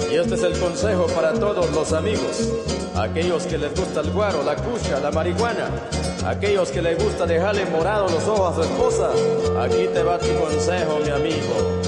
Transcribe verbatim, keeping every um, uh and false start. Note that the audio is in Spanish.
Y este es el consejo para todos los amigos, aquellos que les gusta el guaro, la cucha, la marihuana, aquellos que les gusta dejarle morados los ojos a su esposa. Aquí te va tu consejo, mi amigo.